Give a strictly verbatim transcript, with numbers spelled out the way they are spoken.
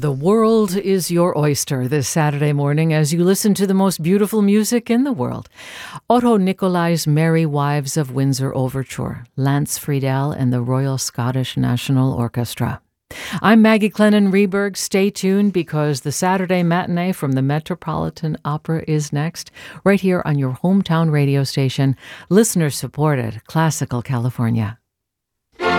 The world is your oyster this Saturday morning as you listen to the most beautiful music in the world. Otto Nicolai's Merry Wives of Windsor Overture, Lance Friedel and the Royal Scottish National Orchestra. I'm Maggie Clennon Rehberg. Stay tuned because the Saturday matinee from the Metropolitan Opera is next, right here on your hometown radio station, listener-supported Classical California.